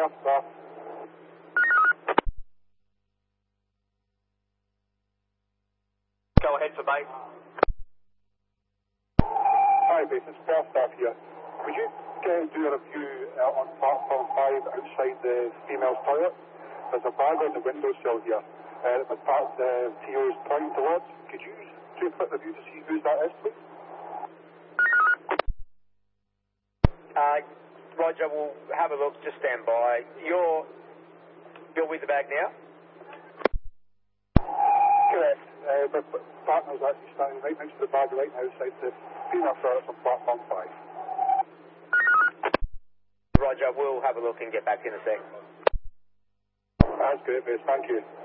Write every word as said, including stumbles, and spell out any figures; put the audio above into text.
Staff, staff. Go ahead for base. Hi, base. It's Staff, staff here. Could you uh, do a review uh, on platform five outside the female's toilet? There's a bag on the windowsill here. Uh, the part the T O is pointing towards. Could you do a quick review to see whose that is, please? Uh, Roger, we'll have a look. Just stand by. You're, you're with the bag now? Correct. Uh, the partner's actually standing right next to the bag right outside the female toilet on platform five. Roger, we'll have a look and get back in a sec. That's great, base. Thank you.